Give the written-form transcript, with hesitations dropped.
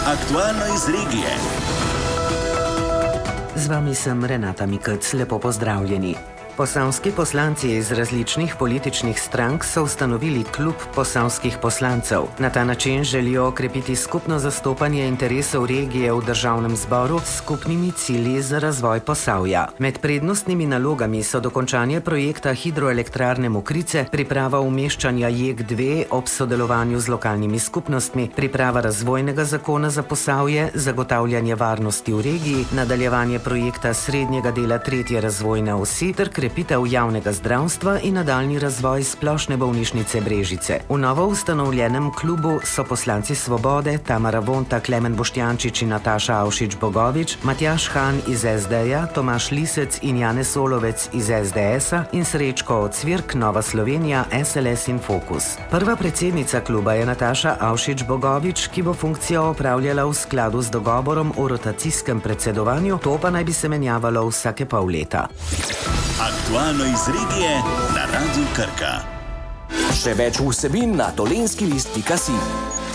Aktualno iz regije. Z vami sem Renata Mikec, lepo pozdravljeni. Posavski poslanci iz različnih političnih strank so ustanovili klub posavskih poslancev. Na ta način želijo okrepiti skupno zastopanje interesov regije v državnem zboru s skupnimi cilji za razvoj Posavja. Med prednostnimi nalogami so dokončanje projekta hidroelektrarne Mokrice, priprava umeščanja JEK2 ob sodelovanju z lokalnimi skupnostmi, priprava razvojnega zakona za Posavje, zagotavljanje varnosti v regiji, nadaljevanje projekta srednjega dela 3. razvojne osi ter krepitev javnega zdravstva in nadaljnji razvoj splošne bolnišnice Brežice. V novo ustanovljenem klubu so poslanci Svobode Tamara Vonta, Klemen Boštjančič in Nataša Avšič-Bogovič, Matjaž Han iz SD-ja, Tomaž Lisec in Janez Solovec iz SDS-a in Srečko Ocvirk, Nova Slovenija, SLS in Fokus. Prva predsednica kluba je Nataša Avšič-Bogovič, ki bo funkcijo opravljala v skladu z dogovorom o rotacijskem predsedovanju, to pa naj bi se menjavalo vsake pol leta. Aktualno iz regije na Radiu Krka. Še več vsebin na tolenskilist.si.